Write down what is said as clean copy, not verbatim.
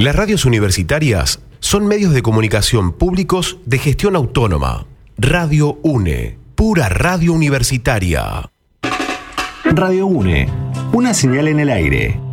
Las radios universitarias son medios de comunicación públicos de gestión autónoma. Radio UNE, pura radio universitaria. Radio UNE, una señal en el aire.